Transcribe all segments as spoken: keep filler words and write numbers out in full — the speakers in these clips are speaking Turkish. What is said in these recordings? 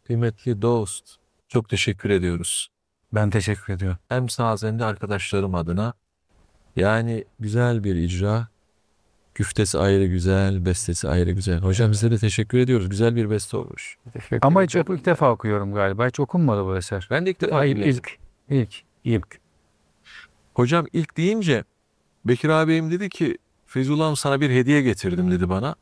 Kıymetli dost, çok teşekkür ediyoruz. Ben teşekkür ediyorum. Hem sağ hem de arkadaşlarım adına. Yani güzel bir icra. Güftesi ayrı güzel, bestesi ayrı güzel. Hocam size de teşekkür ediyoruz. Güzel bir beste olmuş. Teşekkür Ama hiç oku, ilk defa okuyorum galiba. Hiç okunmadı bu eser. Ben de ilk defa Hayır, dinledim. ilk. İlk. İlk. Hocam ilk deyince Bekir ağabeyim dedi ki Feyzullah'ım sana bir hediye getirdim dedi bana.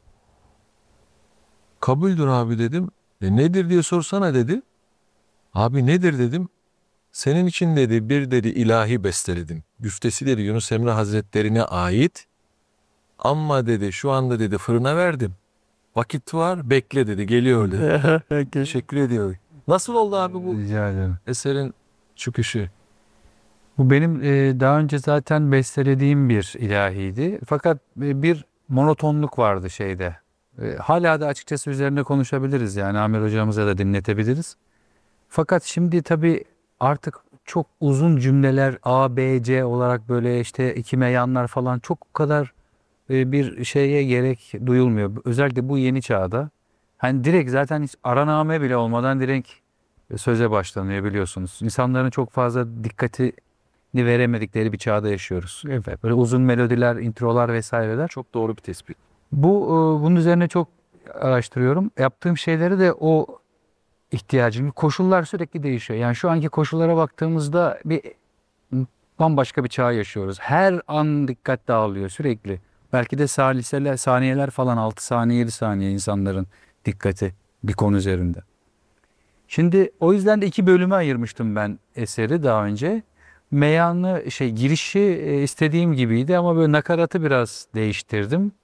Kabuldür abi dedim. E, nedir diye sorsana dedi. Abi nedir dedim. Senin için dedi bir dedi ilahi besteledim. Güftesi dedi Yunus Emre Hazretlerine ait. Ama dedi şu anda dedi fırına verdim. Vakit var bekle dedi geliyor dedi. Teşekkür ediyor. Nasıl oldu abi bu Rica ederim. eserin çıkışı? Bu benim e, daha önce zaten bestelediğim bir ilahiydi. Fakat e, bir monotonluk vardı şeyde. E, hala da açıkçası üzerine konuşabiliriz, yani Amir hocamıza da dinletebiliriz. Fakat şimdi tabii artık çok uzun cümleler A, B, C olarak böyle işte iki meyanlar falan çok o kadar e, bir şeye gerek duyulmuyor. Özellikle bu yeni çağda. Hani direkt zaten hiç araname bile olmadan direkt söze başlanıyor, biliyorsunuz. İnsanların çok fazla dikkatini veremedikleri bir çağda yaşıyoruz. Evet. Böyle uzun melodiler, introlar vesaireler. Çok doğru bir tespit. Bu e, bunun üzerine çok araştırıyorum. Yaptığım şeyleri de o ihtiyacım. Koşullar sürekli değişiyor. Yani şu anki koşullara baktığımızda bir bambaşka bir çağ yaşıyoruz. Her an dikkat dağılıyor sürekli. Belki de saliseler, saniyeler falan, altı saniye yedi saniye insanların dikkati bir konu üzerinde. Şimdi o yüzden de iki bölüme ayırmıştım ben eseri daha önce. Meyanı şey girişi e, istediğim gibiydi ama böyle nakaratı biraz değiştirdim.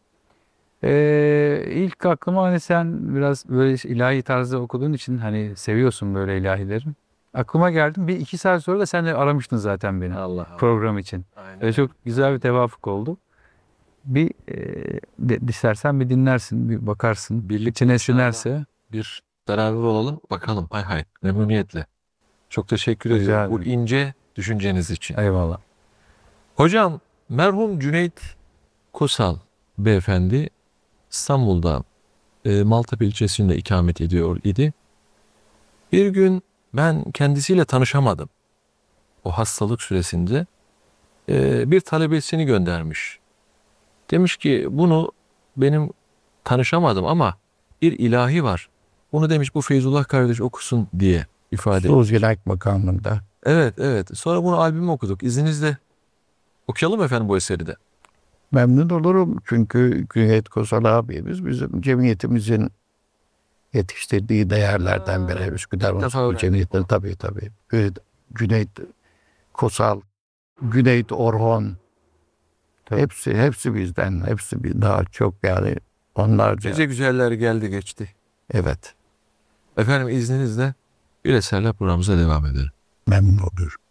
Ee, ilk aklıma, hani sen biraz böyle ilahi tarzda okuduğun için hani seviyorsun böyle ilahileri. Aklıma geldim. Bir iki saat sonra da sen de aramıştın zaten beni Allah Allah. program için. Aynen. Öyle çok güzel bir tevafuk oldu. Bir e, de, istersen bir dinlersin, bir bakarsın. Birlikte İçine inşallah. sinerse. Bir beraber olalım bakalım. Hay hay. Memnuniyetle. Çok teşekkür Rica ediyorum bu ederim. ince düşünceniz için. Eyvallah. Hocam merhum Cüneyt Kosal beyefendi İstanbul'da e, Maltepe ilçesinde ikamet ediyor idi. Bir gün ben kendisiyle tanışamadım. O hastalık süresinde e, bir talebesini göndermiş. Demiş ki bunu benim tanışamadım ama bir ilahi var. Bunu demiş bu Feyzullah kardeş okusun diye ifade etmiş. Sözcülük makamında. Evet evet. Sonra bunu albümü okuduk. İzninizle okuyalım efendim bu eseri de. Memnun olurum çünkü Cüneyt Kosal abimiz bizim cemiyetimizin yetiştirdiği değerlerden biri. Üsküdar İlk defa Ulusal öğrendim. Cemiyeti'nin tabii tabii. Ee, Cüneyt Kosal, Cüneyt Orhon, hepsi hepsi bizden. Hepsi bir daha çok yani onlarca. Gece güzeller geldi geçti. Evet, Efendim izninizle bir eserle programımıza devam edelim. memnun olur.